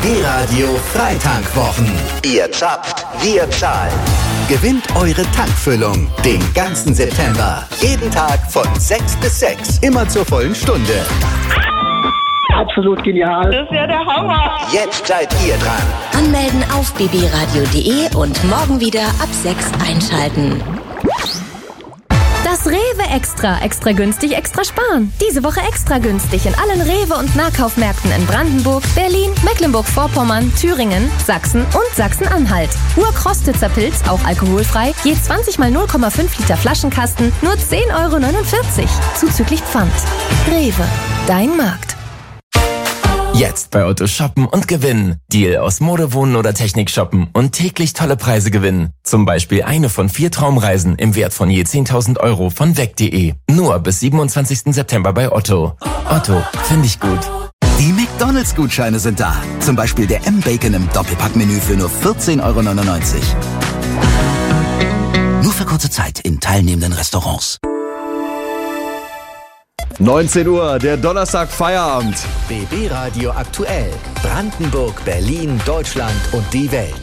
BB Radio Freitankwwochen. Ihr zapft, wir zahlen. Gewinnt eure Tankfüllung den ganzen September. Jeden Tag von 6 bis 6. Immer zur vollen Stunde. Absolut genial. Das ist ja der Hammer. Jetzt seid ihr dran. Anmelden auf bbradio.de und morgen wieder ab 6 einschalten. Das Rewe Extra. Extra günstig, extra sparen. Diese Woche extra günstig in allen Rewe- und Nahkaufmärkten in Brandenburg, Berlin, Mecklenburg-Vorpommern, Thüringen, Sachsen und Sachsen-Anhalt. Urkrostitzer Pilz, auch alkoholfrei, je 20 mal 0,5 Liter Flaschenkasten, nur 10,49 €. Zuzüglich Pfand. Rewe, dein Markt. Jetzt bei Otto shoppen und gewinnen. Deal aus Mode, Wohnen oder Technik shoppen und täglich tolle Preise gewinnen. Zum Beispiel eine von 4 Traumreisen im Wert von je 10.000 € von weg.de. Nur bis 27. September bei Otto. Otto, finde ich gut. Die McDonalds-Gutscheine sind da. Zum Beispiel der M-Bacon im Doppelpackmenü für nur 14,99 €. Nur für kurze Zeit in teilnehmenden Restaurants. 19 Uhr, der Donnerstag Feierabend. BB Radio aktuell. Brandenburg, Berlin, Deutschland und die Welt.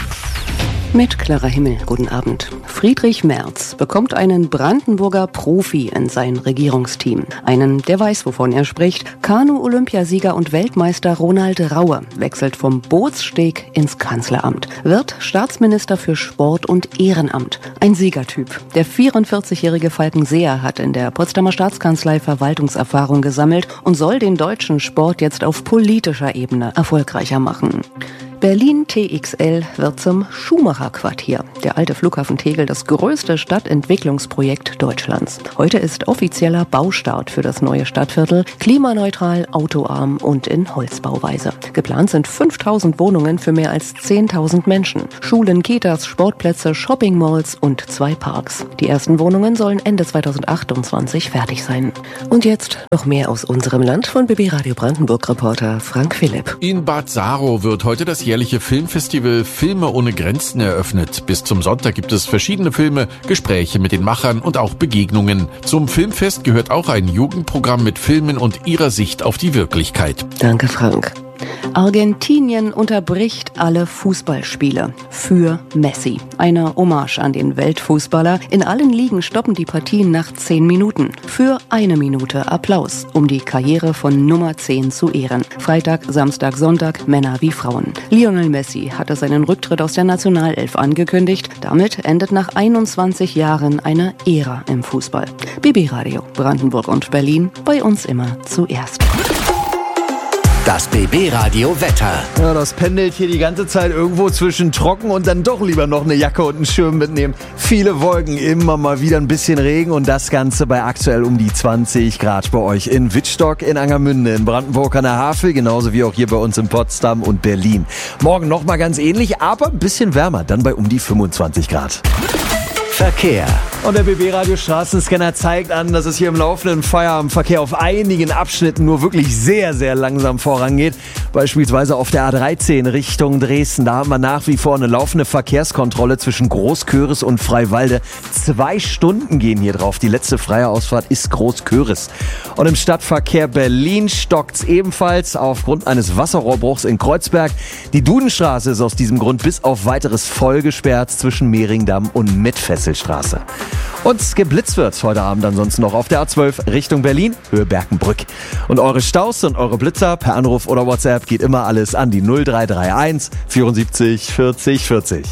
Mit Clara Himmel, guten Abend. Friedrich Merz bekommt einen Brandenburger Profi in sein Regierungsteam. Einen, der weiß, wovon er spricht. Kanu-Olympiasieger und Weltmeister Ronald Raue wechselt vom Bootssteg ins Kanzleramt. Wird Staatsminister für Sport und Ehrenamt. Ein Siegertyp. Der 44-jährige Falkenseer hat in der Potsdamer Staatskanzlei Verwaltungserfahrung gesammelt und soll den deutschen Sport jetzt auf politischer Ebene erfolgreicher machen. Berlin TXL wird zum Schumacher-Quartier. Der alte Flughafen Tegel, das größte Stadtentwicklungsprojekt Deutschlands. Heute ist offizieller Baustart für das neue Stadtviertel. Klimaneutral, autoarm und in Holzbauweise. Geplant sind 5.000 Wohnungen für mehr als 10.000 Menschen. Schulen, Kitas, Sportplätze, Shoppingmalls und 2 Parks. Die ersten Wohnungen sollen Ende 2028 fertig sein. Und jetzt noch mehr aus unserem Land von BB Radio Brandenburg-Reporter Frank Philipp. In Bad Saro wird heute das jährliche Filmfestival Filme ohne Grenzen eröffnet. Bis zum Sonntag gibt es verschiedene Filme, Gespräche mit den Machern und auch Begegnungen. Zum Filmfest gehört auch ein Jugendprogramm mit Filmen und ihrer Sicht auf die Wirklichkeit. Danke, Frank. Argentinien unterbricht alle Fußballspiele für Messi. Eine Hommage an den Weltfußballer. In allen Ligen stoppen die Partien nach 10 Minuten. Für 1 Minute Applaus, um die Karriere von Nummer 10 zu ehren. Freitag, Samstag, Sonntag, Männer wie Frauen. Lionel Messi hatte seinen Rücktritt aus der Nationalelf angekündigt. Damit endet nach 21 Jahren eine Ära im Fußball. BB Radio, Brandenburg und Berlin, bei uns immer zuerst. Das BB Radio Wetter. Ja, das pendelt hier die ganze Zeit irgendwo zwischen trocken und dann doch lieber noch eine Jacke und einen Schirm mitnehmen. Viele Wolken, immer mal wieder ein bisschen Regen und das Ganze bei aktuell um die 20 Grad bei euch in Wittstock, in Angermünde, in Brandenburg an der Havel, genauso wie auch hier bei uns in Potsdam und Berlin. Morgen nochmal ganz ähnlich, aber ein bisschen wärmer, dann bei um die 25 Grad. Verkehr. Und der BB-Radio Straßenscanner zeigt an, dass es hier im laufenden Feierabendverkehr auf einigen Abschnitten nur wirklich sehr, sehr langsam vorangeht. Beispielsweise auf der A13 Richtung Dresden. Da haben wir nach wie vor eine laufende Verkehrskontrolle zwischen Großköris und Freiwalde. 2 Stunden gehen hier drauf. Die letzte freie Ausfahrt ist Großköris. Und im Stadtverkehr Berlin stockt's ebenfalls aufgrund eines Wasserrohrbruchs in Kreuzberg. Die Dudenstraße ist aus diesem Grund bis auf weiteres voll gesperrt zwischen Mehringdamm und Mitfesselstraße. Und geblitzt wird's heute Abend ansonsten noch auf der A12 Richtung Berlin, Höhe Berkenbrück. Und eure Staus und eure Blitzer per Anruf oder WhatsApp geht immer alles an die 0331 74 40 40.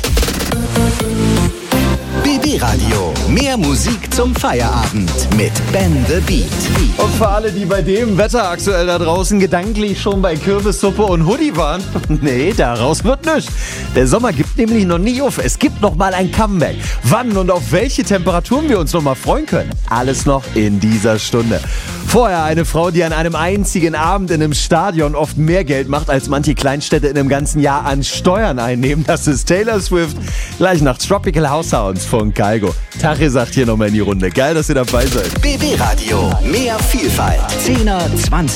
BB Radio. Mehr Musik zum Feierabend mit Ben the Beat. Und für alle, die bei dem Wetter aktuell da draußen gedanklich schon bei Kürbissuppe und Hoodie waren, nee, daraus wird nichts. Der Sommer gibt nämlich noch nicht auf. Es gibt noch mal ein Comeback. Wann und auf welche Temperaturen wir uns noch mal freuen können, alles noch in dieser Stunde. Vorher eine Frau, die an einem einzigen Abend in einem Stadion oft mehr Geld macht, als manche Kleinstädte in einem ganzen Jahr an Steuern einnehmen. Das ist Taylor Swift. Gleich nach Tropical House Sounds von Kygo. Tache sagt hier nochmal in die Runde. Geil, dass ihr dabei seid. BB Radio. Mehr Vielfalt. 10er, 20er.